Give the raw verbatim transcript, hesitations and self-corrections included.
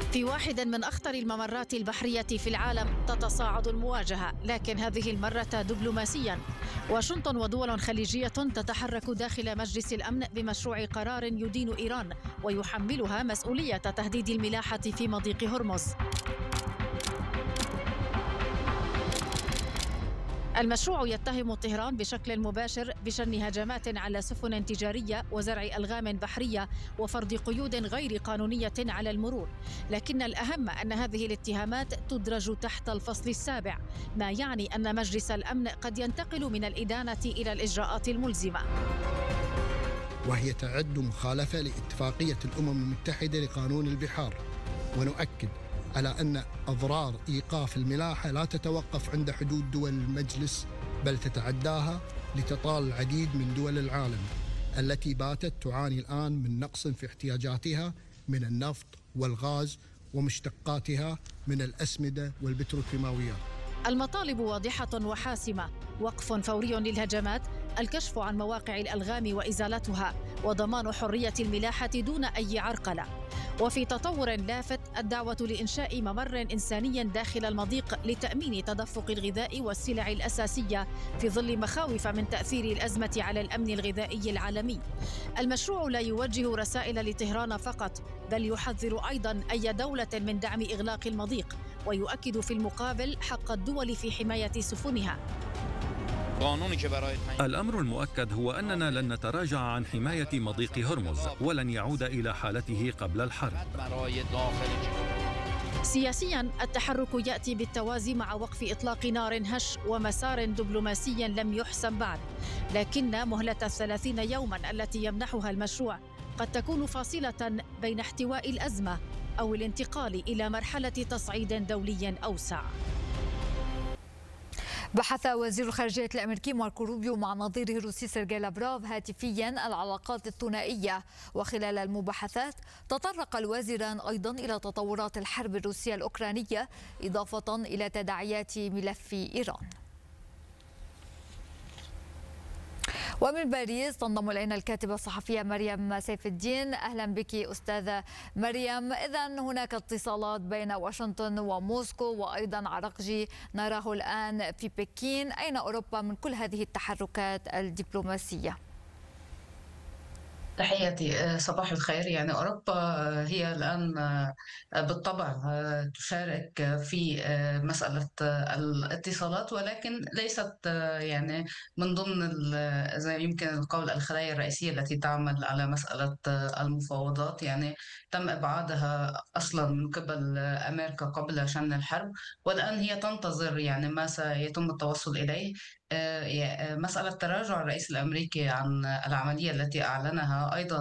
في واحد من أخطر الممرات البحرية في العالم تتصاعد المواجهة، لكن هذه المرة دبلوماسيا. واشنطن ودول خليجية تتحرك داخل مجلس الأمن بمشروع قرار يدين إيران ويحملها مسؤولية تهديد الملاحة في مضيق هرمز. المشروع يتهم طهران بشكل مباشر بشن هجمات على سفن تجارية وزرع ألغام بحرية وفرض قيود غير قانونية على المرور، لكن الأهم أن هذه الاتهامات تدرج تحت الفصل السابع، ما يعني أن مجلس الأمن قد ينتقل من الإدانة إلى الإجراءات الملزمة، وهي تعد مخالفة لاتفاقية الأمم المتحدة لقانون البحار. ونؤكد على أن أضرار إيقاف الملاحة لا تتوقف عند حدود دول المجلس، بل تتعداها لتطال العديد من دول العالم التي باتت تعاني الآن من نقص في احتياجاتها من النفط والغاز ومشتقاتها من الأسمدة والبتروكيماويات. المطالب واضحة وحاسمة: وقف فوري للهجمات، الكشف عن مواقع الألغام وإزالتها، وضمان حرية الملاحة دون أي عرقلة. وفي تطور لافت، الدعوة لإنشاء ممر إنساني داخل المضيق لتأمين تدفق الغذاء والسلع الأساسية في ظل مخاوف من تأثير الأزمة على الأمن الغذائي العالمي. المشروع لا يوجه رسائل لطهران فقط، بل يحذر أيضا أي دولة من دعم إغلاق المضيق، ويؤكد في المقابل حق الدول في حماية سفنها. الأمر المؤكد هو أننا لن نتراجع عن حماية مضيق هرمز ولن يعود إلى حالته قبل الحرب. سياسيا، التحرك يأتي بالتوازي مع وقف إطلاق نار هش ومسار دبلوماسي لم يحسم بعد، لكن مهلة الثلاثين يوما التي يمنحها المشروع قد تكون فاصلة بين احتواء الأزمة أو الانتقال إلى مرحلة تصعيد دولي أوسع. بحث وزير الخارجية الأمريكي ماركو روبيو مع نظيره الروسي سيرجي لافروف هاتفيا العلاقات الثنائية، وخلال المباحثات تطرق الوزيران أيضا إلى تطورات الحرب الروسية الأوكرانية، إضافة إلى تداعيات ملف إيران. ومن باريس تنضم إلينا الكاتبة الصحفية مريم سيف الدين. أهلا بك أستاذة مريم. إذن هناك اتصالات بين واشنطن وموسكو وأيضا عرقجي نراه الآن في بكين، أين أوروبا من كل هذه التحركات الدبلوماسية؟ تحياتي، صباح الخير. يعني أوروبا هي الآن بالطبع تشارك في مسألة الاتصالات، ولكن ليست يعني من ضمن زي يمكن القول الخلايا الرئيسية التي تعمل على مسألة المفاوضات. يعني تم إبعادها أصلا من قبل أمريكا قبل شن الحرب، والآن هي تنتظر يعني ما سيتم التوصل إليه. مسألة تراجع الرئيس الأمريكي عن العملية التي أعلنها أيضا